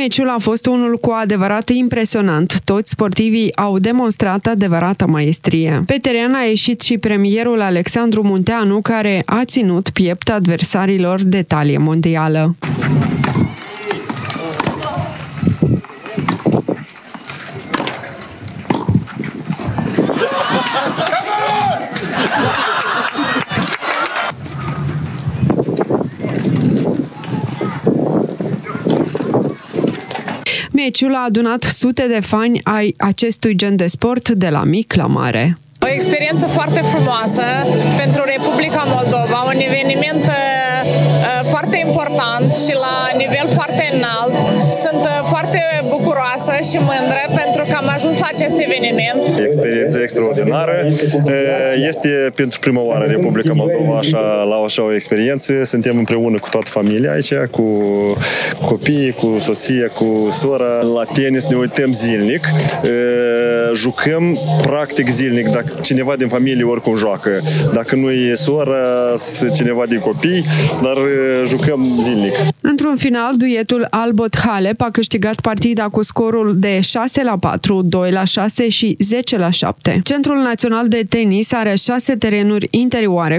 Meciul a fost unul cu adevărat impresionant. Toți sportivii au demonstrat adevărata maestrie. Pe teren a ieșit și premierul Alexandru Munteanu, care a ținut piept adversarilor de talie mondială. Meciul a adunat sute de fani ai acestui gen de sport de la mic la mare. O experiență foarte frumoasă pentru Republica Moldova, un eveniment foarte important și la nivel foarte înalt. Sunt foarte bucuroasă și mândră pentru că am ajuns la acest eveniment. Experiență extraordinară. Este pentru prima oară în Republica Moldova la așa o experiență. Suntem împreună cu toată familia aici, cu copiii, cu soția, cu sora. La tenis ne uităm zilnic. Jucăm practic zilnic. Dacă cineva din familie oricum joacă. Dacă nu e sora, cineva din copii, dar jucăm zilnic. Într-un final, duetul Albot-Halep a câștigat partida cu scorul de 6-4, 2-6 și 10-7. Centrul Național de Tenis are 6 terenuri interioare